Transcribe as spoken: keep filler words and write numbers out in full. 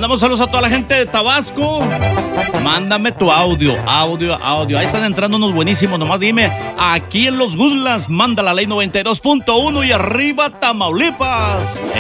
mandamos saludos a toda la gente de Tabasco. Mándame tu audio, audio, audio. Ahí están entrando unos buenísimos. Nomás dime, aquí en Los Woodlands, manda la ley noventa y dos punto uno y arriba Tamaulipas.